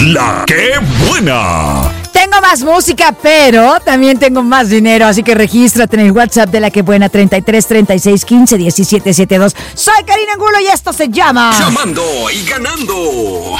La que buena. Tengo más música, pero también tengo más dinero, así que regístrate en el WhatsApp de La que buena 33 36 15 17 72. Soy Karina Angulo y esto se llama Llamando y ganando.